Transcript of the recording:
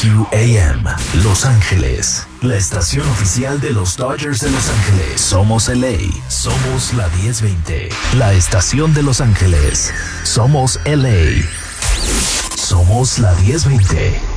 WQAM, Los Ángeles, la estación oficial de los Dodgers de Los Ángeles. Somos LA, somos la 1020, la estación de Los Ángeles. Somos LA, somos la 1020.